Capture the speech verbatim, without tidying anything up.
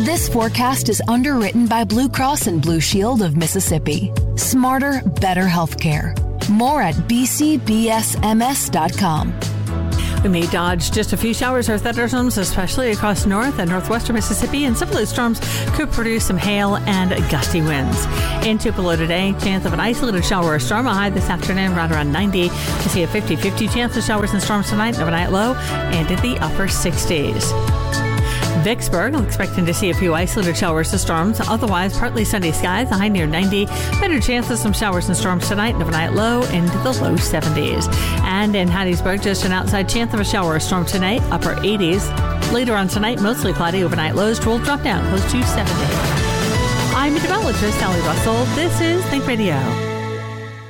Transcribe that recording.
This forecast is underwritten by Blue Cross and Blue Shield of Mississippi. Smarter, better healthcare. More at b c b s m s dot com. We may dodge just a few showers or thunderstorms, especially across north and northwestern Mississippi, and some of those storms could produce some hail and gusty winds. In Tupelo today, chance of an isolated shower or storm, a high this afternoon right around ninety. We see a fifty-fifty chance of showers and storms tonight, overnight low, and in the upper sixties. Vicksburg, expecting to see a few isolated showers to storms. Otherwise, partly sunny skies, a high near ninety. Better chance of some showers and storms tonight, and overnight low into the low seventies. And in Hattiesburg, just an outside chance of a shower or storm tonight, upper eighties. Later on tonight, mostly cloudy, overnight lows will drop down close to seventy. I'm meteorologist Sally Russell. This is Think Radio.